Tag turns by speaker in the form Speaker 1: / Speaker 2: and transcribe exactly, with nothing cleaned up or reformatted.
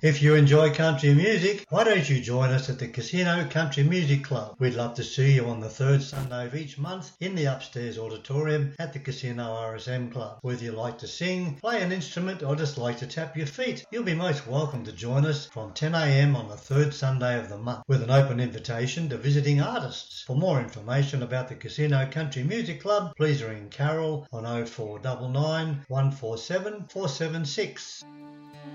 Speaker 1: If you enjoy country music, why don't you join us at the Casino Country Music Club? We'd love to see you on the third Sunday of each month in the upstairs auditorium at the Casino R S M Club. Whether you like to sing, play an instrument or just like to tap your feet, you'll be most welcome to join us from ten a m on the third Sunday of the month with an open invitation to visiting artists. For more information about the Casino Country Music Club, please ring Carol on oh four nine nine, one four seven, four seven six.